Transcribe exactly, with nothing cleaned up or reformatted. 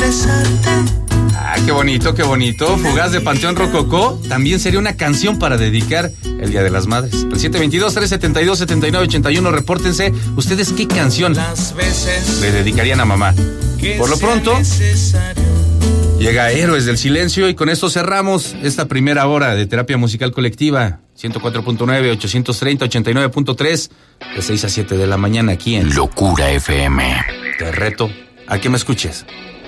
besarte. Ah, qué bonito, qué bonito. Fugaz de Panteón Rococó también sería una canción para dedicar el Día de las Madres. El siete veintidós, trescientos setenta y dos, setenta y nueve ochenta y uno, repórtense. ¿Ustedes qué canción le dedicarían a mamá? Por lo pronto, llega Héroes del Silencio y con esto cerramos esta primera hora de terapia musical colectiva. ciento cuatro punto nueve, ochocientos treinta, ochenta y nueve punto tres, de seis a siete de la mañana aquí en Locura F M. Te reto a que me escuches.